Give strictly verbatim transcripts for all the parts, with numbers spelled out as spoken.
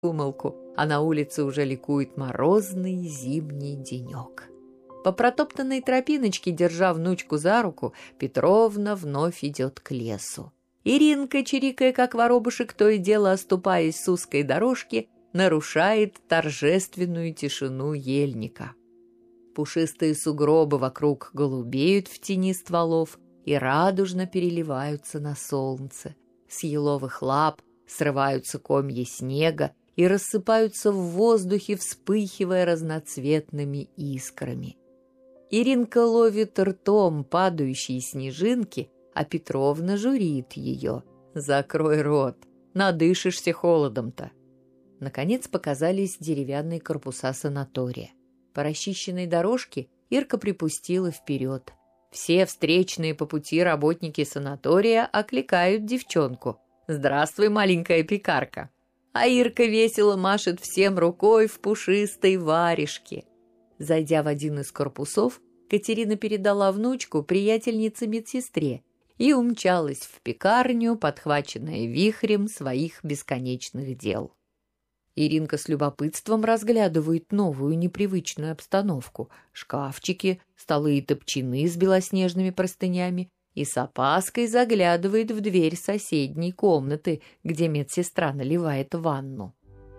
умолку, а на улице уже ликует морозный зимний денек. По протоптанной тропиночке, держа внучку за руку, Петровна вновь идет к лесу. Иринка, чирикая, как воробушек, то и дело оступаясь с узкой дорожки, нарушает торжественную тишину ельника. Пушистые сугробы вокруг голубеют в тени стволов и радужно переливаются на солнце. С еловых лап срываются комья снега и рассыпаются в воздухе, вспыхивая разноцветными искрами. Иринка ловит ртом падающие снежинки, а Петровна журит ее. «Закрой рот, надышишься холодом-то». Наконец показались деревянные корпуса санатория. По расчищенной дорожке Ирка припустила вперед. Все встречные по пути работники санатория окликают девчонку. «Здравствуй, маленькая пекарка!» А Ирка весело машет всем рукой в пушистой варежке. Зайдя в один из корпусов, Катерина передала внучку приятельнице-медсестре и умчалась в пекарню, подхваченная вихрем своих бесконечных дел. Иринка с любопытством разглядывает новую непривычную обстановку. Шкафчики, столы и топчаны с белоснежными простынями, и с опаской заглядывает в дверь соседней комнаты, где медсестра наливает ванну.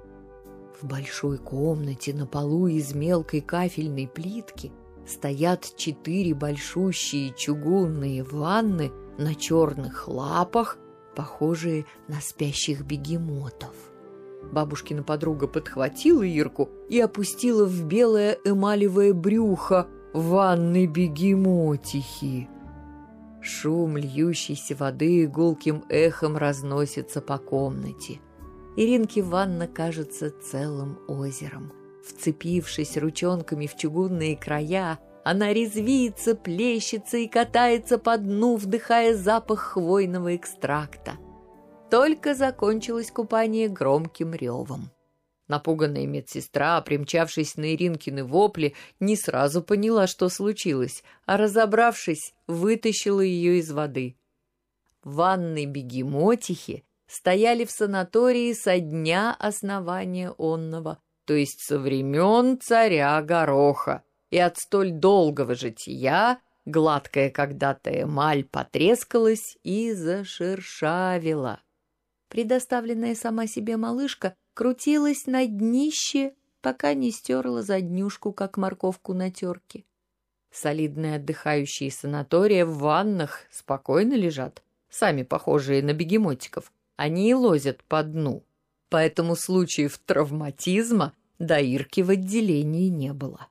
В большой комнате на полу из мелкой кафельной плитки стоят четыре большущие чугунные ванны на черных лапах, похожие на спящих бегемотов. Бабушкина подруга подхватила Ирку и опустила в белое эмалевое брюхо ванны бегемотихи. Шум льющейся воды гулким эхом разносится по комнате. Иринке ванна кажется целым озером. Вцепившись ручонками в чугунные края, она резвится, плещется и катается по дну, вдыхая запах хвойного экстракта. Только закончилось купание громким ревом. Напуганная медсестра, примчавшись на Иринкины вопли, не сразу поняла, что случилось, а, разобравшись, вытащила ее из воды. Ванны бегемотихи стояли в санатории со дня основания онного, то есть со времен царя Гороха, и от столь долгого жития гладкая когда-то эмаль потрескалась и зашершавила. Предоставленная сама себе малышка крутилась на днище, пока не стерла заднюшку, как морковку на терке. Солидные отдыхающие санатория в ваннах спокойно лежат, сами похожие на бегемотиков. Они и лозят по дну. Поэтому случаев травматизма до Ирки в отделении не было.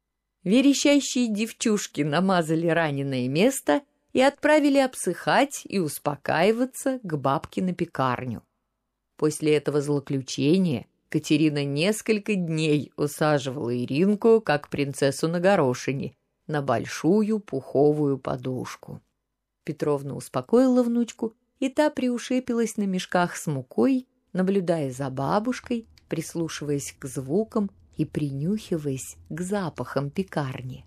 Верещащие девчушки намазали раненое место и отправили обсыхать и успокаиваться к бабке на пекарню. После этого злоключения Катерина несколько дней усаживала Иринку, как принцессу на горошине, на большую пуховую подушку. Петровна успокоила внучку, и та приушепилась на мешках с мукой, наблюдая за бабушкой, прислушиваясь к звукам и принюхиваясь к запахам пекарни.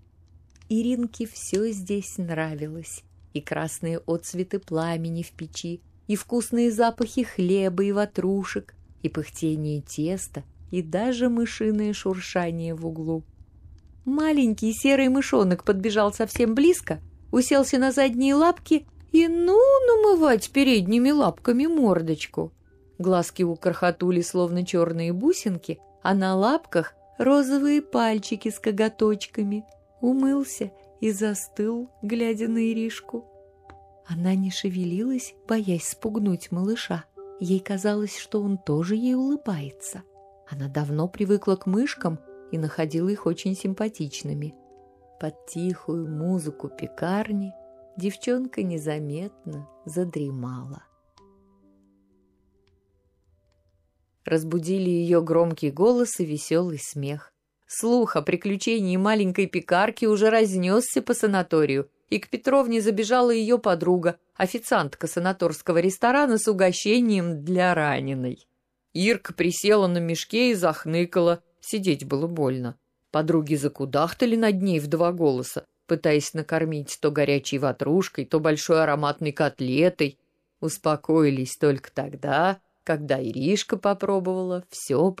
Иринке все здесь нравилось. И красные отцветы пламени в печи, и вкусные запахи хлеба и ватрушек, и пыхтение теста, и даже мышиное шуршание в углу. Маленький серый мышонок подбежал совсем близко, уселся на задние лапки и ну намывать передними лапками мордочку. Глазки у крохотули словно черные бусинки, а на лапках розовые пальчики с коготочками. Умылся и застыл, глядя на Иришку. Она не шевелилась, боясь спугнуть малыша. Ей казалось, что он тоже ей улыбается. Она давно привыкла к мышкам и находила их очень симпатичными. Под тихую музыку пекарни девчонка незаметно задремала. Разбудили ее громкий голос и веселый смех. Слух о приключении маленькой пекарки уже разнесся по санаторию, и к Петровне забежала ее подруга, официантка санаторского ресторана с угощением для раненой. Ирка присела на мешке и захныкала, сидеть было больно. Подруги закудахтали над ней в два голоса, пытаясь накормить то горячей ватрушкой, то большой ароматной котлетой. Успокоились только тогда, Когда Иришка попробовала, все